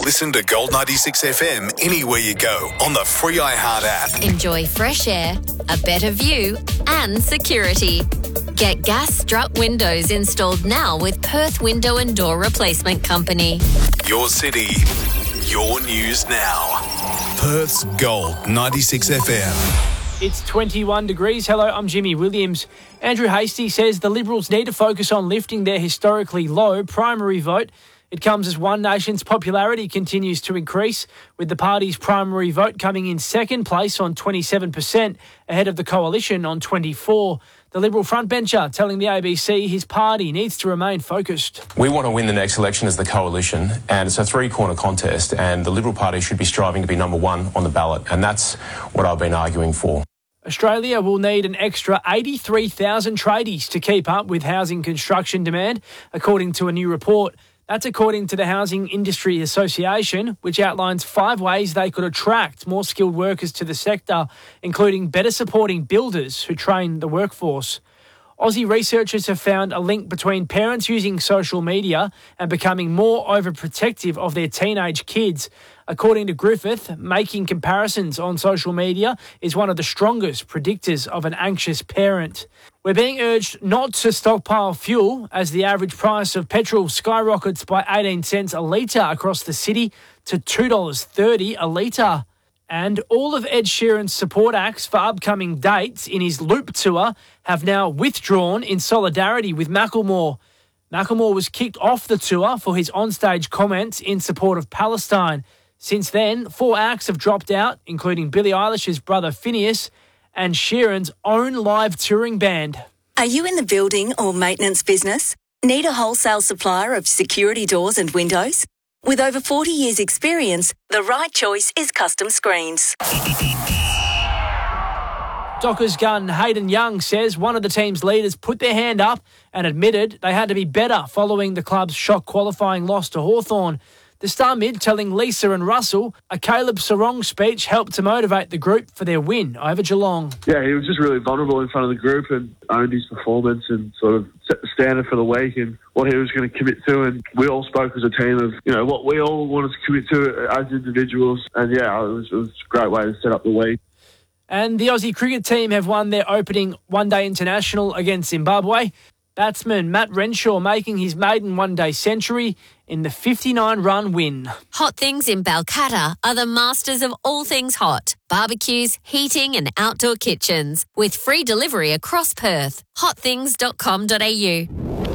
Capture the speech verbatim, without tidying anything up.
Listen to Gold ninety-six F M anywhere you go on the free iHeart app. Enjoy fresh air, a better view and security. Get gas strut windows installed now with Perth Window and Door Replacement Company. Your city, your news now. Perth's Gold ninety-six F M. It's twenty-one degrees. Hello, I'm Jimmy Williams. Andrew Hastie says the Liberals need to focus on lifting their historically low primary vote. It comes as One Nation's popularity continues to increase, with the party's primary vote coming in second place on twenty-seven percent, ahead of the Coalition on twenty-four. The Liberal frontbencher telling the A B C his party needs to remain focused. We want to win the next election as the Coalition, and it's a three-corner contest, and the Liberal Party should be striving to be number one on the ballot, and that's what I've been arguing for. Australia will need an extra eighty-three thousand tradies to keep up with housing construction demand, according to a new report. That's according to the Housing Industry Association, which outlines five ways they could attract more skilled workers to the sector, including better supporting builders who train the workforce. Aussie researchers have found a link between parents using social media and becoming more overprotective of their teenage kids. According to Griffith, making comparisons on social media is one of the strongest predictors of an anxious parent. We're being urged not to stockpile fuel as the average price of petrol skyrockets by eighteen cents a litre across the city to two dollars thirty a litre. And all of Ed Sheeran's support acts for upcoming dates in his Loop tour have now withdrawn in solidarity with Macklemore. Macklemore was kicked off the tour for his onstage comments in support of Palestine. Since then, four acts have dropped out, including Billie Eilish's brother Phineas and Sheeran's own live touring band. Are you in the building or maintenance business? Need a wholesale supplier of security doors and windows? With over forty years' experience, the right choice is Custom Screens. Dockers gun Hayden Young says one of the team's leaders put their hand up and admitted they had to be better following the club's shock qualifying loss to Hawthorn. The star mid telling Lisa and Russell a Caleb Sarong speech helped to motivate the group for their win over Geelong. Yeah, he was just really vulnerable in front of the group and owned his performance and sort of set the standard for the week and what he was going to commit to. And we all spoke as a team of, you know, what we all wanted to commit to as individuals. And yeah, it was, it was a great way to set up the week. And the Aussie cricket team have won their opening one-day international against Zimbabwe. Batsman Matt Renshaw making his maiden one-day century in the fifty-nine run win. Hot Things in Balcatta are the masters of all things hot. Barbecues, heating and outdoor kitchens with free delivery across Perth. hot things dot com dot a u.